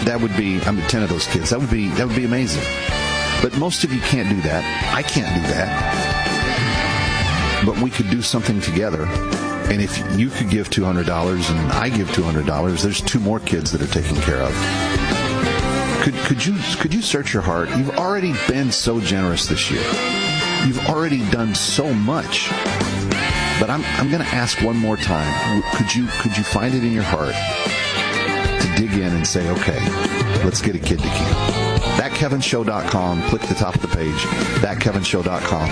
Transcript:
that would be, 10 of those kids. That would be amazing. But most of you can't do that. I can't do that. But we could do something together. And if you could give $200 and I give $200, there's 2 more kids that are taken care of. Could you search your heart? You've already been so generous this year. You've already done so much. But I'm going to ask one more time. Could you find it in your heart to dig in and say, okay, let's get a kid to camp? ThatKevinShow.com. Click the top of the page. ThatKevinShow.com.